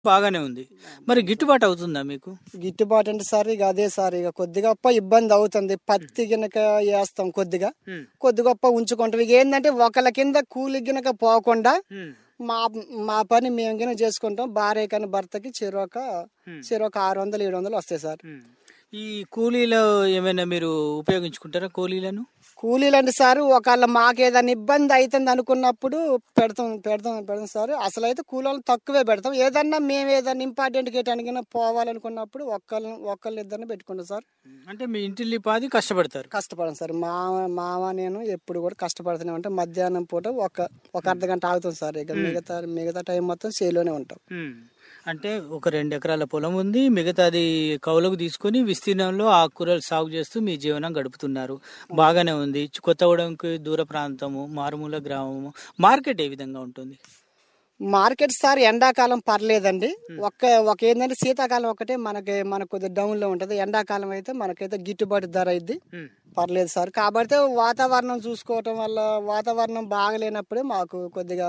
బాగానే ఉంది. మరి గిట్టుబాటు అవుతుందా మీకు? గిట్టుబాటు అంటే సార్ ఇక అదే సార్ ఇక కొద్ది గొప్ప ఇబ్బంది అవుతుంది. పత్తి గినక వేస్తాం కొద్దిగా, హ్మ్. కొద్ది గొప్ప ఉంచుకుంటాం. ఇక ఏంటంటే ఒకళ్ళ కింద కూలి గినక పోకుండా హ్మ్. మా మా పని మేము గినక చేసుకుంటాం. భార్య కానీ భర్తకి చెరొక 600, 700 వస్తాయి సార్. హ్మ్. ఈ కూలీలో ఏమైనా మీరు ఉపయోగించుకుంటారా కూలీలను? కూలీలు అంటే సార్ ఒకవేళ మాకేదైనా ఇబ్బంది అవుతుంది అనుకున్నప్పుడు పెడతాం సార్. అసలు అయితే కూలీలు తక్కువే పెడతాం. మేము ఏదన్నా ఇంపార్టెంట్ గేటానికైనా పోవాలనుకున్నప్పుడు ఒకళ్ళని ఇద్దరిని పెట్టుకుంటాం సార్. అంటే మీ ఇంటిల్లిపాది కష్టపడతారు. కష్టపడం సార్. మామ నేను ఎప్పుడు కూడా కష్టపడుతూనే ఉంటాం. మధ్యాహ్నం పూట ఒక అర్ధ గంట ఆగుతాం సార్. ఇక మిగతా టైం మొత్తం చేలోనే ఉంటాం. హ్మ్. అంటే ఒక 2 ఎకరాల పొలం ఉంది. మిగతాది కౌలుకు తీసుకొని విస్తీర్ణంలో ఆకుకూరలు సాగు చేస్తూ మీ జీవనం గడుపుతున్నారు. బాగానే ఉంది. కొత్తగూడెంకి దూర ప్రాంతము, మారుమూల గ్రామము. మార్కెట్ ఏ విధంగా ఉంటుంది? మార్కెట్ సార్ ఎండాకాలం పర్లేదండి. ఒక ఏంటంటే శీతాకాలం ఒకటే మనకు కొద్దిగా డౌన్ లో ఉంటది. ఎండాకాలం అయితే మనకైతే గిట్టుబాటు ధర అయింది. పర్లేదు సార్. కాబట్టి వాతావరణం చూసుకోవటం వల్ల వాతావరణం బాగలేనప్పుడే మాకు కొద్దిగా